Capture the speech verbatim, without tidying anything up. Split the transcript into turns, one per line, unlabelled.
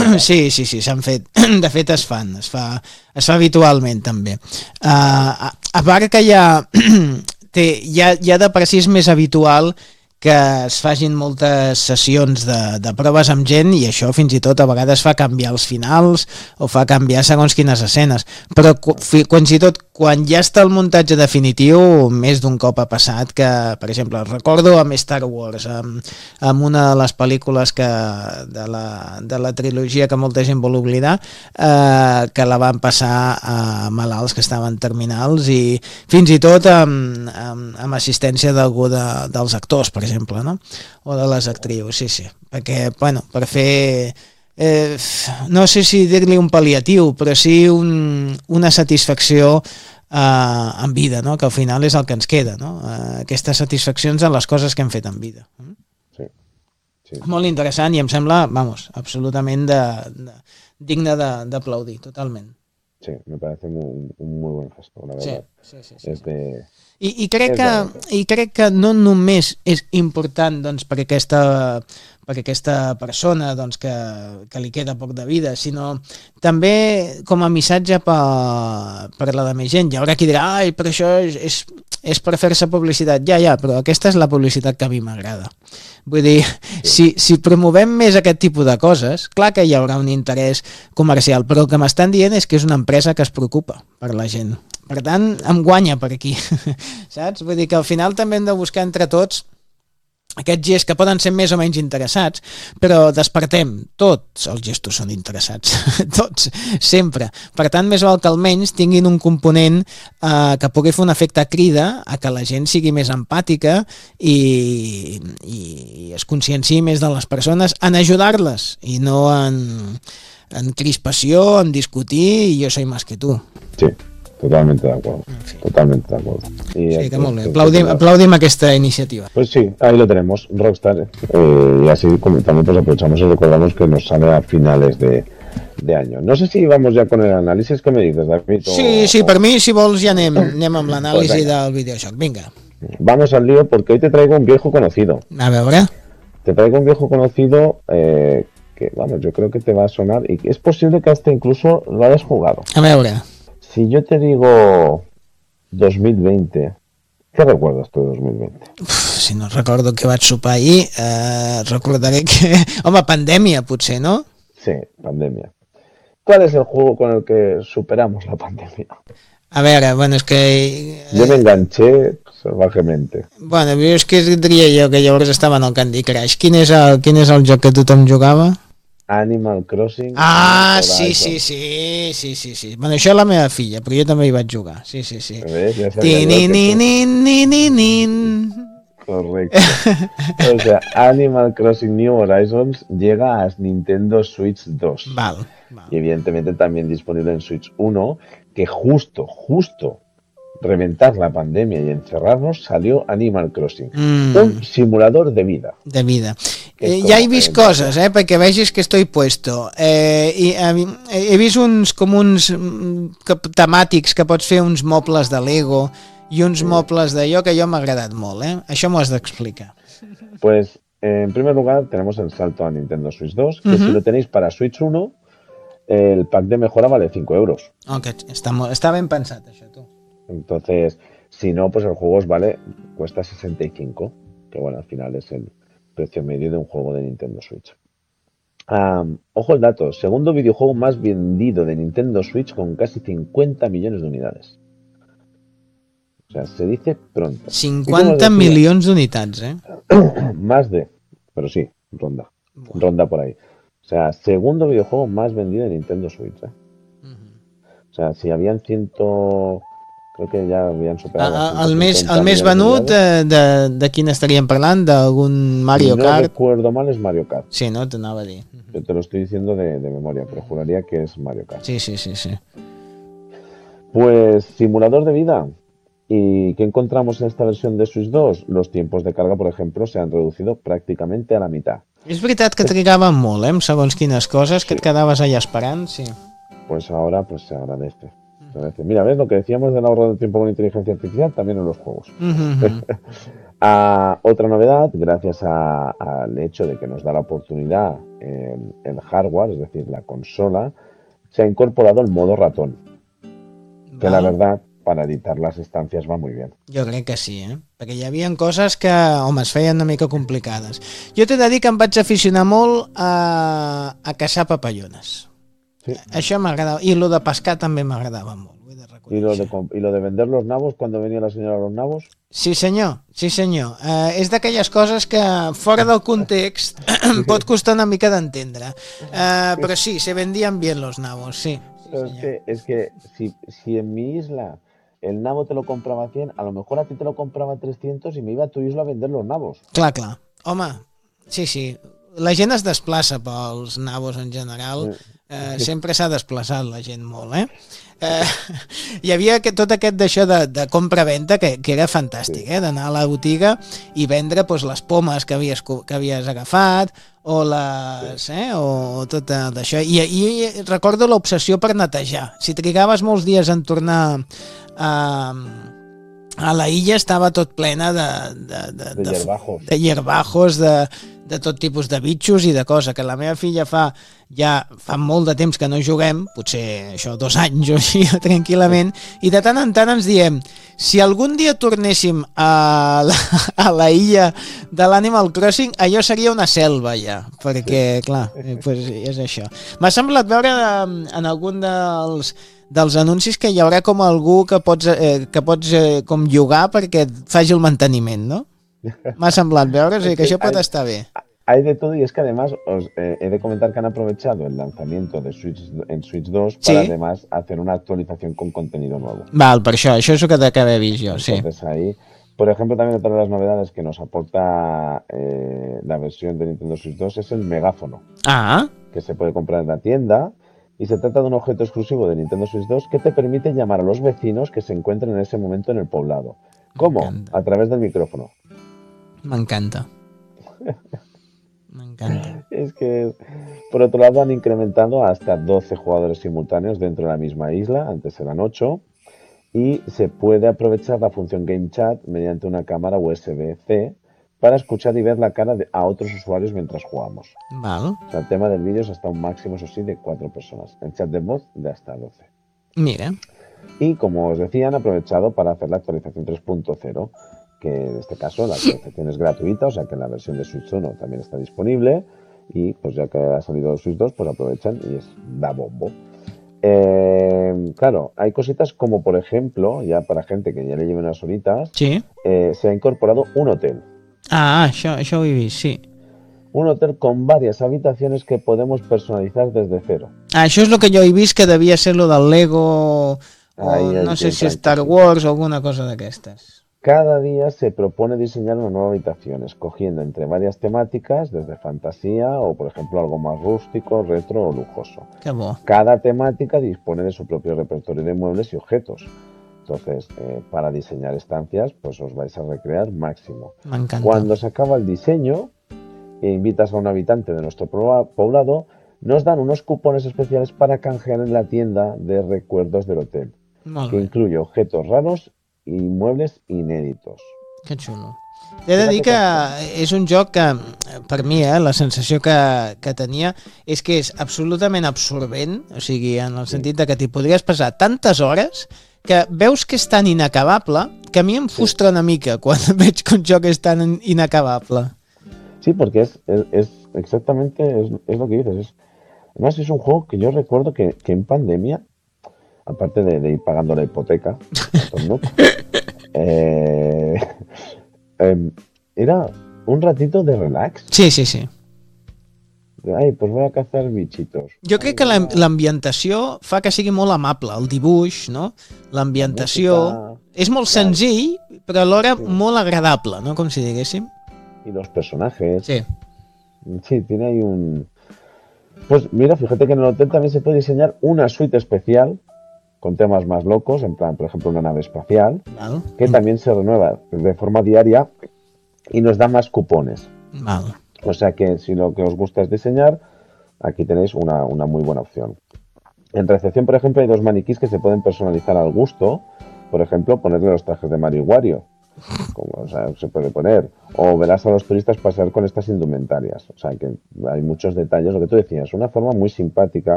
Sí, sí, sí, s'han fet. De fet es fan, es fa, es fa habitualment també. Uh, a, a part que hi ha, té, hi ha, hi ha de per si és més habitual que es facin moltes sessions de, de proves amb gent i això fins i tot a vegades fa canviar els finals o fa canviar segons quines escenes, però fins i tot quan ja està el muntatge definitiu més d'un cop ha passat que, per exemple, recordo amb Star Wars, amb, amb una de les pel·lícules que, de, la, de la trilogia que molta gent vol oblidar, eh, que la van passar a malalts que estaven terminals i fins i tot amb, amb, amb assistència d'algú de, dels actors, per exemple, no? O de les actrius, sí, sí, perquè, bueno, per fer... Eh, no sé si dir-li un pal·liatiu, però sí un, una satisfacció eh, en vida, no? Que al final és el que ens queda, no? Eh, aquestes satisfaccions en les coses que hem fet en vida.
Sí. Sí.
Molt interessant i em sembla, vamos, absolutament de, de, digne d'aplaudir, totalment.
Sí, me parece un, un muy buen gesto, la verdad.
Sí, sí, sí, sí,
es de...
I, i, crec que, I crec que no només és important doncs, per, aquesta, per aquesta persona doncs, que, que li queda poc de vida, sinó també com a missatge per, per la de més gent. Hi haurà qui dirà, ai, però això és, és, és per fer-se publicitat. Ja, ja, però aquesta és la publicitat que a mi m'agrada. Vull dir, si, si promovem més aquest tipus de coses, clar que hi haurà un interès comercial, però el que m'estan dient és que és una empresa que es preocupa per la gent. Per tant, em guanya per aquí, saps? Vull dir que al final també hem de buscar entre tots aquests gestos que poden ser més o menys interessats, però despertem, tots els gestos són interessats, tots, sempre. Per tant, més val que almenys tinguin un component eh, que pugui fer un efecte crida a que la gent sigui més empàtica i, i es conscienciï més de les persones en ajudar-les i no en, en crispació, en discutir i jo soy más que tú.
Sí. Totalmente de acuerdo, sí. Totalmente de acuerdo. Y
sí, que molt bé. Aplaudim, aplaudim aquesta iniciativa.
Pues sí, ahí lo tenemos, Rockstar. Eh, y así como también pues aprovechamos y recordamos que nos sale a finales de, de año. No sé si vamos ya con el análisis, ¿qué me dices, David? O,
sí, sí, o... per mi, si vols, ja anem, anem amb l'anàlisi pues del videojoc. Vinga.
Vamos al lío porque hoy te traigo un viejo conocido.
A veure.
Te traigo un viejo conocido eh, que, vamos, yo creo que te va a sonar y que es posible que hasta incluso lo hayas jugado.
A veure.
Si yo te digo dos mil veinte, ¿qué recuerdas tú de dos mil veinte?
Uf, si no recordo que vaig sopar ahir, eh, recordaré que... Home, pandèmia, potser, ¿no?
Sí, pandemia. ¿Cuál es el juego con el que superamos la pandemia?
A veure, bueno, és que... Eh...
Jo m'enganché salvajemente.
Bueno, és que diria jo que llavors estava en el Candy Crush. Quin és el, quin és el joc que tothom jugava?
Animal Crossing.
Ah, sí, sí, sí, sí, sí, sí. Bueno, això és la meva filla, però jo també hi vaig jugar. Sí, sí, sí.
¿Ves? Ya Correcto. O sea, Animal Crossing New Horizons llega a Nintendo Switch dos.
Vale, vale.
Y evidentemente también disponible en Switch uno, que justo, justo reventar la pandemia y encerrarnos salió Animal Crossing.
Mm.
Un simulador de vida.
De vida. Eh, ja he vist coses, eh, perquè vegis que estoy puesto. Eh, i, eh, he vist uns com uns que, temàtics que pots fer uns mobles de Lego i uns sí. mobles d'allò que jo m'ha agradat molt, eh? Això m'ho has d'explicar.
Pues, eh, en primer lugar, tenemos el salto a Nintendo Switch dos, que uh-huh. si lo tenéis para Switch uno, el pack de mejora vale cinco euros.
Okay, està, està ben pensat, això, tu.
Entonces, si no, pues el juego os vale, cuesta sesenta y cinco, que bueno, al final es el precio medio de un juego de Nintendo Switch. Um, ojo el dato, segundo videojuego más vendido de Nintendo Switch con casi cincuenta millones de unidades. O sea, se dice pronto.
cincuenta millones de unidades, ¿eh?
Más de, pero sí, ronda. Bueno. Ronda por ahí. O sea, segundo videojuego más vendido de Nintendo Switch, ¿eh? Uh-huh. O sea, si habían ciento... Creo que ja havien superat...
Ah, el, més, el més venut, de, de, de quin estaríem parlant? ¿D'algun Mario
si no
Kart?
No recuerdo mal, es Mario Kart.
Sí, no? T'anava a dir.
Yo te lo estoy diciendo de, de memoria, pero juraría que es Mario Kart.
Sí, sí, sí, sí.
Pues, simulador de vida. ¿Y qué encontramos en esta versión de Switch dos? Los tiempos de carga, por ejemplo, se han reducido prácticamente a la mitad.
És veritat que trigaven molt, eh? Segons quines coses, que sí. Et quedaves allà esperant, sí.
Pues ahora, pues se agradece. Mira, ¿ves? Lo que decíamos del ahorro de tiempo con inteligencia artificial también en los juegos.
Uh-huh.
ah, otra novedad, gracias al hecho de que nos da la oportunidad el, el hardware, es decir, la consola, se ha incorporado el modo ratón, que la
Val?
verdad, para editar las estancias va muy bien.
Jo crec que sí, eh? Perquè hi havia coses que, home, es feien una mica complicades. Jo t'he de dir que em vaig aficionar molt a, a caçar papallones.
Sí.
Això m'agradava. I lo de pescar també m'agradava molt, ho he de
¿Y lo de,
reconèixer.
com- y lo de vender los nabos cuando venía la señora a los nabos?
Sí senyor, sí senyor. Eh, és d'aquelles coses que fora del context pot costar una mica d'entendre. Eh, però sí, se vendien bien los nabos, sí. Sí,
Pero es
senyor.
que, es que si, si en mi isla el nabo te lo compraba a cien, a lo mejor a ti te lo compraba a trescientos y me iba a tu isla a vender los nabos.
Clar, clar. Home, sí, sí. La gent es desplaça pels nabos en general. Eh, sempre s'ha desplaçat la gent molt, eh? eh hi havia que, tot aquest d'això de, de compra-venda que, que era fantàstic, eh? D'anar a la botiga i vendre pues, les pomes que havies, co- que havies agafat o les, eh? o tot eh, d'això. I, I recordo l'obsessió per netejar. Si trigaves molts dies en tornar a, a la illa estava tot plena de, de, de,
De hierbajos.
de hierbajos, de, de tot tipus de bitxos i de cosa, que la meva filla fa ja fa molt de temps que no juguem, potser això dos anys o així, tranquil·lament, i de tant en tant ens diem, si algun dia tornéssim a la, a la illa de l'Animal Crossing, allò seria una selva ja, perquè, clar, eh, pues és això. M'ha semblat veure eh, en algun dels dels anuncis que hi haurà com algú que pots, eh, que pots eh, com llogar perquè et faci el manteniment, no? M'ha semblat veure, o sigui que això pot
hay,
estar bé.
hay de todo y es que además os eh, he de comentar que han aprovechado el lanzamiento de Switch en Switch dos para
Sí.
además hacer una actualización con contenido nuevo.
Val, per això, això és el que t'acabé vist jo, sí.
Entonces ahí, por ejemplo, también otra de las novedades que nos aporta eh, la versión de Nintendo Switch dos es el megáfono,
Ah,
que se puede comprar en la tienda y se trata de un objeto exclusivo de Nintendo Switch dos que te permite llamar a los vecinos que se encuentren en ese momento en el poblado. ¿Cómo?
encanta.
A través del micrófono.
m'encanta. M'encanta.
Es que, por otro lado, han incrementado hasta doce jugadores simultáneos dentro de la misma isla, antes eran ocho, y se puede aprovechar la función Game Chat mediante una cámara U S B C para escuchar y ver la cara de, a otros usuarios mientras jugamos.
Val.
O sea, el tema del vídeo es hasta un máximo, eso sí, de cuatro personas. El chat de voz de hasta doce.
Mira,
Y como os decía, han aprovechado para hacer la actualización tres punto cero, que en este caso la actualización es gratuita, o sea que en la versión de Switch uno también está disponible. Y pues ya que ha salido el Switch dos, pues aprovechan y es da bombo. Eh, claro, hay cositas como por ejemplo, ya para gente que ya le lleve unas horitas,
sí.
eh, se ha incorporado un hotel.
Ah, això, això ho he vist, sí.
Un hotel con varias habitaciones que podemos personalizar desde cero.
Ah, això és el que jo he vist que devia ser lo del Lego o
Ahí, ahí
no sé
tiene
si Star
tantas
Wars o alguna cosa d'aquestes.
Cada día se propone diseñar una nueva habitación, escogiendo entre varias temáticas, desde fantasía o, por ejemplo, algo más rústico, retro o lujoso.
Que bo.
Cada temática dispone de su propio repertorio de muebles y objetos. Entonces, eh, para diseñar estancias, pues os vais a recrear máximo.
M'encanta.
Cuando se acaba el diseño e invitas a un habitante de nuestro proba- poblado, nos dan unos cupones especiales para canjear en la tienda de recuerdos del hotel,
Molt
que
bé,
incluye objetos raros y muebles inéditos.
que xulo. He de dir que és un joc que, per mi, eh, la sensació que, que tenia és que és absolutament absorbent, o sigui, en el sentit de que t'hi podries passar tantes hores que veus que és tan inacabable que a mi em frustra una mica quan veig que un joc és tan inacabable.
Sí, porque es, es, es exactamente es, es lo que dices. Es, además, es un juego que yo recuerdo que, que en pandemia, aparte de, de ir pagando la hipoteca, a Tom Nook, eh, em, era un ratito de relax.
Sí, sí, sí.
De, Ay, pues voy a cazar bichitos.
Jo crec que l'am- l'ambientació fa que sigui molt amable, el dibuix, no? L'ambientació
música,
és molt
claro.
senzill, però alhora
Sí.
molt agradable, no? Com si diguéssim.
Y los personajes.
Sí.
Sí, tiene ahí un... Pues mira, fíjate que en el hotel también se puede diseñar una suite especial con temas más locos, en plan, por ejemplo, una nave espacial,
Val.
que también se renueva de forma diaria y nos da más cupones.
Val.
O sea que si lo que os gusta es diseñar, aquí tenéis una, una muy buena opción. En recepción, por ejemplo, hay dos maniquís que se pueden personalizar al gusto. Por ejemplo, ponerle los trajes de Mario y Wario. como, o sea, se puede poner. O verás a los turistas pasar con estas indumentarias. O sea, que hay muchos detalles, lo que tú decías, una forma muy simpática